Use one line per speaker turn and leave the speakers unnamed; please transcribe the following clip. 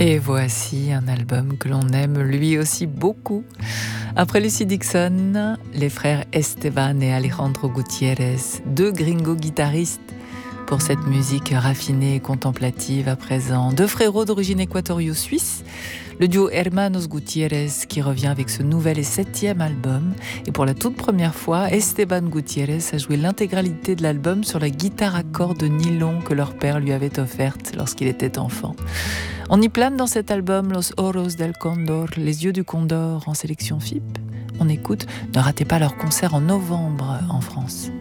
Et voici un album que l'on aime lui aussi beaucoup. Après Lucy Dixon, les frères Esteban et Alejandro Gutiérrez, deux gringos guitaristes pour cette musique raffinée et contemplative à présent. Deux frérots d'origine équatorio-suisse, le duo Hermanos Gutiérrez qui revient avec ce nouvel et 7e album. Et pour la toute première fois, Esteban Gutiérrez a joué l'intégralité de l'album sur la guitare à cordes de nylon que leur père lui avait offerte lorsqu'il était enfant. On y plane dans cet album Los Oros del Condor, les yeux du Condor en sélection FIP. On écoute, ne ratez pas leur concert en novembre en France.